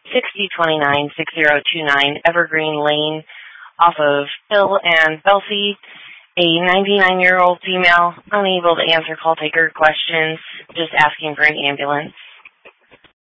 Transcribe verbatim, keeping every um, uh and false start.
sixty twenty-nine, six zero two nine Evergreen Lane off of Hill and Belsey. A ninety-nine-year-old female, unable to answer call taker questions, just asking for an ambulance.